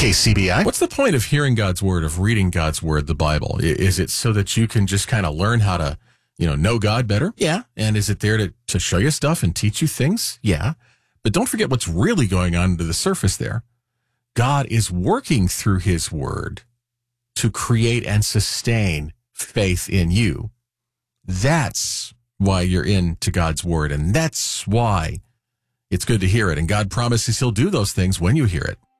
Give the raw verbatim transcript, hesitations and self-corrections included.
K C B I. What's the point of hearing God's word, of reading God's word, the Bible? I- Is it so that you can just kind of learn how to, you know, know God better? Yeah. And is it there to, to show you stuff and teach you things? Yeah. But don't forget what's really going on under the surface there. God is working through his word to create and sustain faith in you. That's why you're into God's word, and that's why it's good to hear it. And God promises he'll do those things when you hear it.